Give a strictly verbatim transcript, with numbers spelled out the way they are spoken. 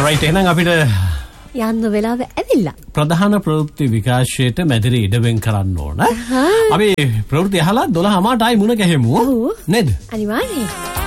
Right එහෙනම් අපිට යන්න වෙලාව ඇවිල්ලා. ප්‍රධාන ප්‍රවෘත්ති විකාශයට මැදිරි ඉඩවෙන් කරන්න ඕන. අපි ප්‍රවෘත්ති අහලා දොළහ මාට ආයි මුණ ගැහෙමු. නේද? අනිවාර්යයෙන්.